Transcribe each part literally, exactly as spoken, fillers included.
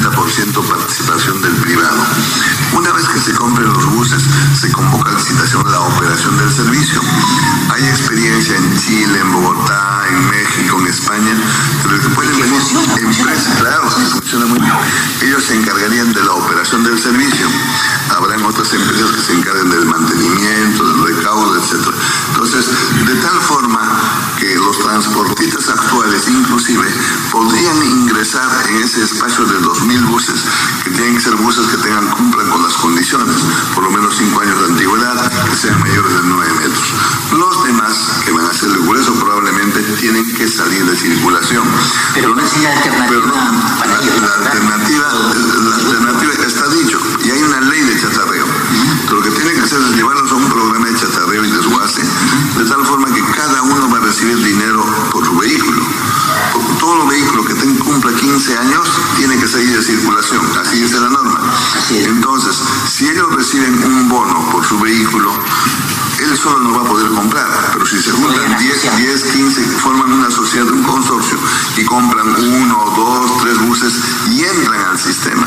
cincuenta por ciento participación del privado. Una vez que se compren los buses, se convoca a licitación la operación del servicio. Hay experiencia en Chile, en Bogotá, en México, en España, pero el que pueden venir empresas, claro, funciona muy bien. Ellos se encargarían de la operación del servicio. Habrán otras empresas que se encarguen del mantenimiento, del recaudo, etcétera. Entonces, de tal forma que los transportistas actuales, inclusive, podrían ingresar en ese espacio de dos mil buses, que tienen que ser buses que tengan, cumplan con las condiciones, por lo menos cinco años de antigüedad, que sean mayores de nueve metros. Los demás, que van a ser el grueso, probablemente tienen que salir de circulación. Pero no es la alternativa. Pero no, la, la alternativa, la alternativa está dicho, y hay una ley de chatarreo. Uh-huh. Lo que tienen que hacer es llevarlos a un programa de chatarreo y desguace, de tal forma que cada uno va a recibir dinero por su vehículo. Todo vehículo que ten, cumpla quince años tiene que salir de circulación, así dice la norma. Entonces, si ellos reciben un bono por su vehículo, él solo no va a poder comprar, pero si se juntan diez, quince, forman una sociedad, un consorcio, y compran uno, dos, tres buses y entran al sistema.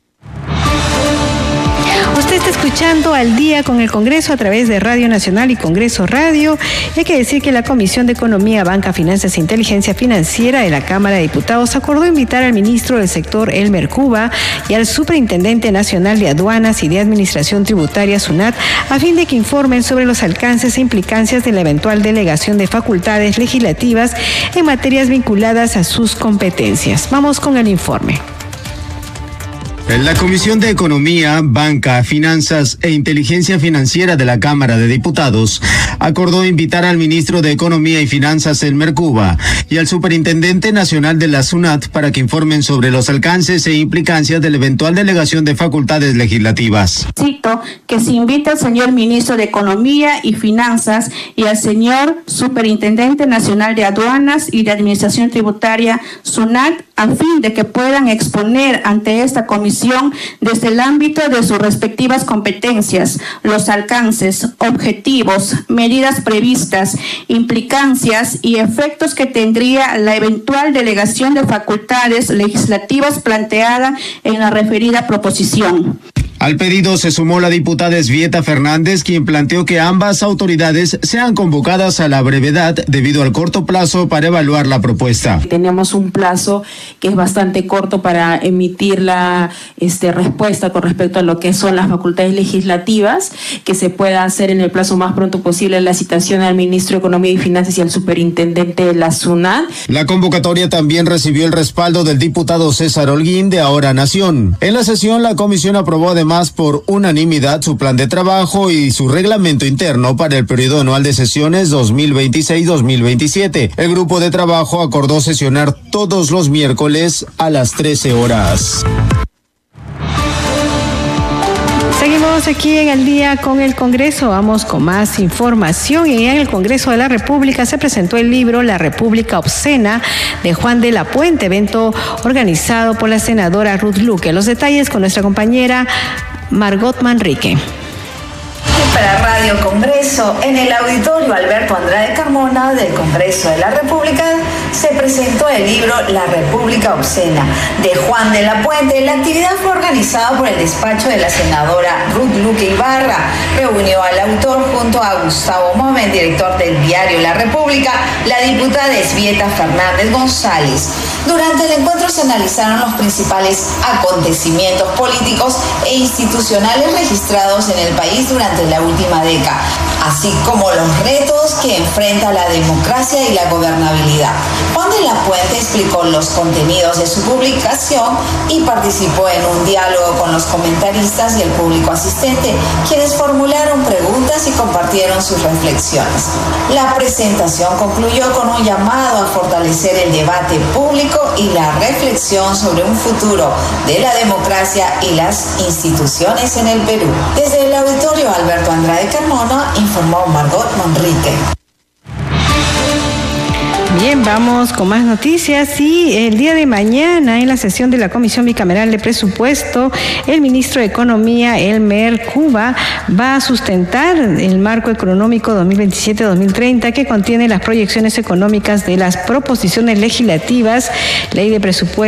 Usted está escuchando Al Día con el Congreso a través de Radio Nacional y Congreso Radio. Y hay que decir que la Comisión de Economía, Banca, Finanzas e Inteligencia Financiera de la Cámara de Diputados acordó invitar al ministro del sector, Elmer Cuba, y al Superintendente Nacional de Aduanas y de Administración Tributaria, SUNAT, a fin de que informen sobre los alcances e implicancias de la eventual delegación de facultades legislativas en materias vinculadas a sus competencias. Vamos con el informe. La Comisión de Economía, Banca, Finanzas e Inteligencia Financiera de la Cámara de Diputados acordó invitar al ministro de Economía y Finanzas, Elmer Cuba, y al Superintendente Nacional de la SUNAT para que informen sobre los alcances e implicancias de la eventual delegación de facultades legislativas. Cito que se invita al señor ministro de Economía y Finanzas y al señor Superintendente Nacional de Aduanas y de Administración Tributaria, SUNAT, a fin de que puedan exponer ante esta comisión desde el ámbito de sus respectivas competencias, los alcances, objetivos, medidas previstas, implicancias y efectos que tendría la eventual delegación de facultades legislativas planteada en la referida proposición. Al pedido se sumó la diputada Esvieta Fernández, quien planteó que ambas autoridades sean convocadas a la brevedad debido al corto plazo para evaluar la propuesta. Tenemos un plazo que es bastante corto para emitir la este, respuesta con respecto a lo que son las facultades legislativas, que se pueda hacer en el plazo más pronto posible la citación al ministro de Economía y Finanzas y al superintendente de la SUNAT. La convocatoria también recibió el respaldo del diputado César Holguín de Ahora Nación. En la sesión, la comisión aprobó además más por unanimidad su plan de trabajo y su reglamento interno para el periodo anual de sesiones dos mil veintiséis dos mil veintisiete. El grupo de trabajo acordó sesionar todos los miércoles a las trece horas. Seguimos aquí en El Día con el Congreso. Vamos con más información. Y en el Congreso de la República se presentó el libro La República Obscena de Juan de la Puente, evento organizado por la senadora Ruth Luque. Los detalles con nuestra compañera Margot Manrique. Para Radio Congreso, en el auditorio Alberto Andrade Carmona del Congreso de la República, se presentó el libro La República Obscena de Juan de la Puente. La actividad fue organizada por el despacho de la senadora Ruth Luque Ibarra. Reunió al autor junto a Gustavo Momen, director del diario La República, la diputada Esvieta Fernández González. Durante el encuentro se analizaron los principales acontecimientos políticos e institucionales registrados en el país durante la última década, así como los retos que enfrenta la democracia y la gobernabilidad. Juan de la Puente explicó los contenidos de su publicación y participó en un diálogo con los comentaristas y el público asistente, quienes formularon preguntas y compartieron sus reflexiones. La presentación concluyó con un llamado a fortalecer el debate público y la reflexión sobre un futuro de la democracia y las instituciones en el Perú. Desde el auditorio Alberto Andrade Carmona, informó Margot Manrique. Bien, vamos con más noticias. Y el día de mañana, en la sesión de la Comisión Bicameral de Presupuesto, el ministro de Economía, Elmer Cuba, va a sustentar el marco económico dos mil veintisiete dos mil treinta, que contiene las proyecciones económicas de las proposiciones legislativas, ley de presupuesto